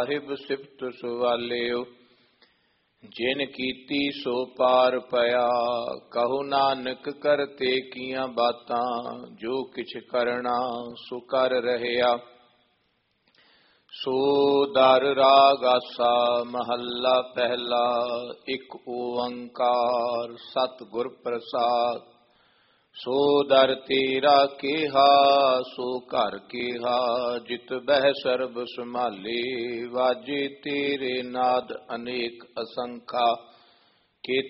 ਸਾਹਿਬ ਸਿਫਤ ਸੁਵਾਲਿਓ, ਜਿਨ ਕੀਤੀ ਸੋ ਪਾਰ ਪਿਆ। ਕਹੋ ਨਾਨਕ ਕਰਤੇ ਕੀਆਂ ਬਾਤਾਂ, ਜੋ ਕਿਛ ਕਰਨਾ ਸੋ ਕਰ ਰਹਿਆ। ਸੋ ਦਰ ਰਾਗ ਆਸਾ ਮਹੱਲਾ ਪਹਿਲਾ। ਇੱਕ ਓੰਕਾਰ ਸਤਿਗੁਰ ਪ੍ਰਸਾਦ। ਸੋ ਦਰ ਤੇਰਾ ਕੇਹਾ ਸੋ ਘਰ ਕੇਹਾ, ਜਿਤ ਬਹਿ ਸਰਬ ਸੰਭਾਲੇ। ਵਾਜੇ ਤੇਰੇ ਨਾਦ ਅਨੇਕ ਅਸੰਖਾ,